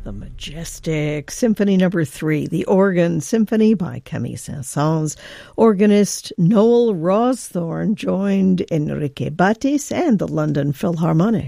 the majestic Symphony No. 3, the Organ Symphony by Camille Saint-Saëns. Organist Noel Rawsthorne joined Enrique Batis and the London Philharmonic.